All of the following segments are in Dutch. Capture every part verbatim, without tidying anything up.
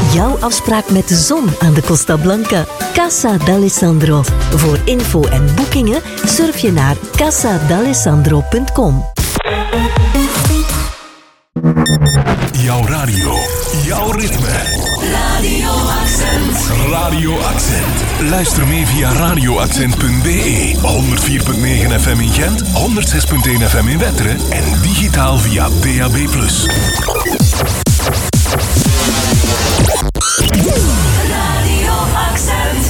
Jouw afspraak met de zon aan de Costa Blanca. Casa d'Alessandro. Voor info en boekingen surf je naar casa d'alessandro punt com. Jouw radio, jouw ritme. Radio Accent. Radio Accent. Luister mee via radio accent punt b e. honderd vier komma negen F M in Gent, honderdzes komma één F M in Wetteren en digitaal via D A B plus. Radio Accent.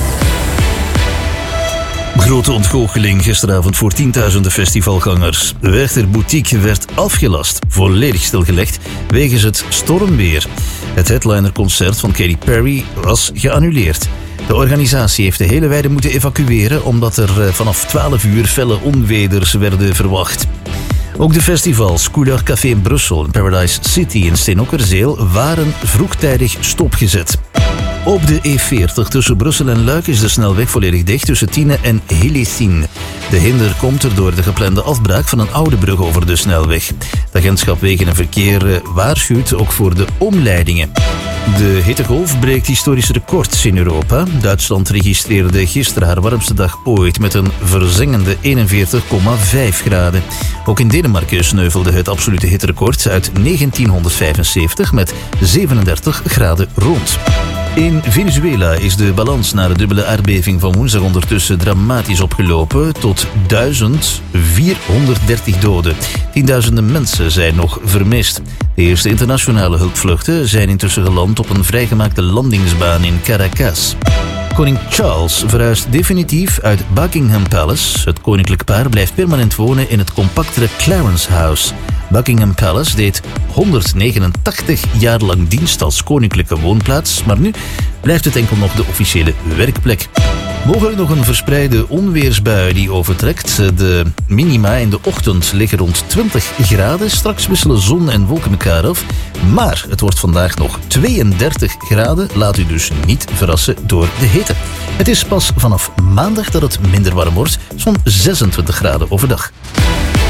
Grote ontgoocheling gisteravond voor tienduizenden festivalgangers. Werchter Boutique werd afgelast, volledig stilgelegd, wegens het stormweer. Het headlinerconcert van Katy Perry was geannuleerd. De organisatie heeft de hele weide moeten evacueren omdat er vanaf twaalf uur felle onweders werden verwacht. Ook de festivals Couleur Café in Brussel en Paradise City in Steenokkerzeel waren vroegtijdig stopgezet. Op de E veertig tussen Brussel en Luik is de snelweg volledig dicht tussen Tiene en Hellesien. De hinder komt er door de geplande afbraak van een oude brug over de snelweg. Het agentschap Wegen en Verkeer waarschuwt ook voor de omleidingen. De hittegolf breekt historische records in Europa. Duitsland registreerde gisteren haar warmste dag ooit met een verzengende eenenveertig komma vijf graden. Ook in Denemarken sneuvelde het absolute hitterecord uit negentienhonderdvijfenzeventig met zevenendertig graden rond. In Venezuela is de balans na de dubbele aardbeving van woensdag ondertussen dramatisch opgelopen tot duizend vierhonderddertig doden. Tienduizenden mensen zijn nog vermist. De eerste internationale hulpvluchten zijn intussen geland op een vrijgemaakte landingsbaan in Caracas. Koning Charles verhuist definitief uit Buckingham Palace. Het koninklijk paar blijft permanent wonen in het compactere Clarence House. Buckingham Palace deed honderdnegenentachtig jaar lang dienst als koninklijke woonplaats, maar nu blijft het enkel nog de officiële werkplek. Mogelijk nog een verspreide onweersbui die overtrekt. De minima in de ochtend liggen rond twintig graden. Straks wisselen zon en wolken elkaar af. Maar het wordt vandaag nog tweeëndertig graden. Laat u dus niet verrassen door de hitte. Het is pas vanaf maandag dat het minder warm wordt. Zo'n zesentwintig graden overdag.